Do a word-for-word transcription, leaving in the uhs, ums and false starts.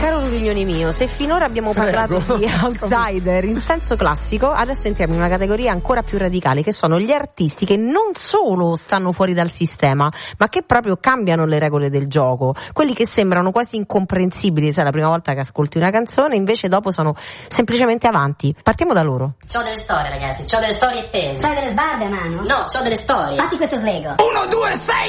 Caro Ruvignoni mio, se finora abbiamo parlato Prego. di outsider in senso classico, adesso entriamo in una categoria ancora più radicale, che sono gli artisti che non solo stanno fuori dal sistema, ma che proprio cambiano le regole del gioco. Quelli che sembrano quasi incomprensibili, sai, la prima volta che ascolti una canzone, invece dopo sono semplicemente avanti. Partiamo da loro. C'ho delle storie, ragazzi, c'ho delle storie tese. C'hai delle sbarbe a mano? No, c'ho delle storie. Fatti questo slego. Uno, due, sei!